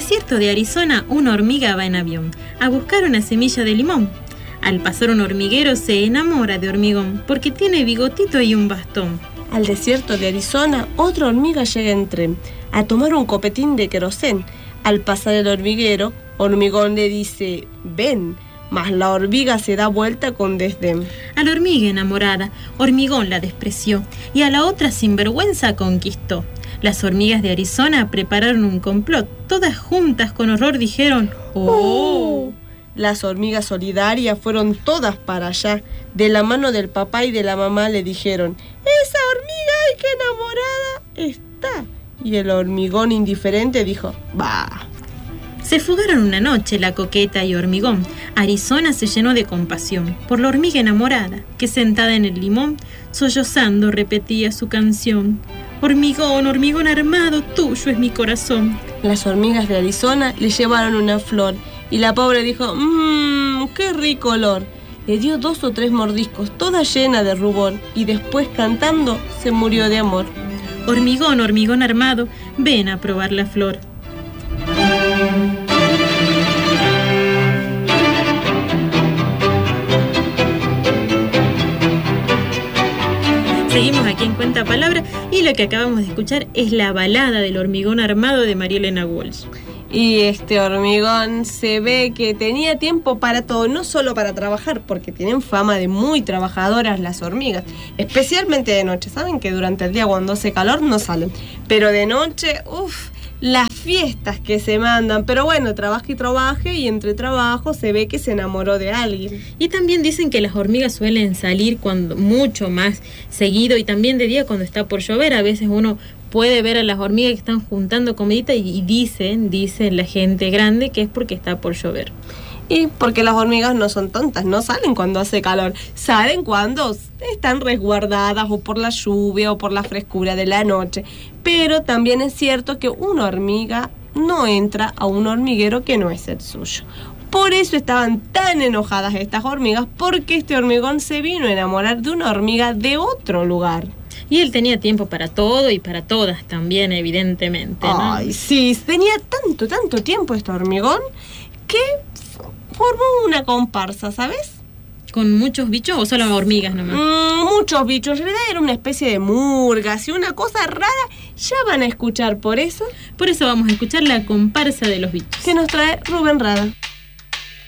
desierto de Arizona, una hormiga va en avión a buscar una semilla de limón. Al pasar un hormiguero se enamora de Hormigón porque tiene bigotito y un bastón. Al desierto de Arizona, otra hormiga llega en tren a tomar un copetín de querosén. Al pasar el hormiguero, Hormigón le dice, ven, mas la hormiga se da vuelta con desdén. A la hormiga enamorada, Hormigón la despreció y a la otra sinvergüenza conquistó. Las hormigas de Arizona prepararon un complot. Todas juntas con horror dijeron, ¡oh! Las hormigas solidarias fueron todas para allá. De la mano del papá y de la mamá le dijeron, ¡esa hormiga, ay, qué enamorada está! Y el Hormigón indiferente dijo, ¡bah! Se fugaron una noche la coqueta y Hormigón. Arizona se llenó de compasión por la hormiga enamorada, que sentada en el limón, sollozando repetía su canción. Hormigón, hormigón armado, tuyo es mi corazón. Las hormigas de Arizona le llevaron una flor y la pobre dijo, qué rico olor. Le dio 2 o 3 mordiscos, toda llena de rubor, y después cantando se murió de amor. Hormigón, hormigón armado, ven a probar la flor. Seguimos aquí en Cuenta Palabra y lo que acabamos de escuchar es la balada del hormigón armado de María Elena Walsh. Y este hormigón se ve que tenía tiempo para todo, no solo para trabajar, porque tienen fama de muy trabajadoras las hormigas, especialmente de noche. Saben que durante el día cuando hace calor no salen, pero de noche, las fiestas que se mandan. Pero bueno, trabaje y entre trabajo se ve que se enamoró de alguien. Y también dicen que las hormigas suelen salir cuando mucho más seguido y también de día cuando está por llover. A veces uno puede ver a las hormigas que están juntando comidita y dicen la gente grande que es porque está por llover. Y porque las hormigas no son tontas, no salen cuando hace calor, salen cuando están resguardadas o por la lluvia o por la frescura de la noche. Pero también es cierto que una hormiga no entra a un hormiguero que no es el suyo. Por eso estaban tan enojadas estas hormigas, porque este hormigón se vino a enamorar de una hormiga de otro lugar. Y él tenía tiempo para todo y para todas también, evidentemente, ¿no? Ay, sí, tenía tanto tiempo este hormigón que formó una comparsa, ¿sabes? ¿Con muchos bichos o solo hormigas nomás? Muchos bichos, en realidad era una especie de murgas y una cosa rara. Ya van a escuchar por eso. Por eso vamos a escuchar la comparsa de los bichos. Que nos trae Rubén Rada.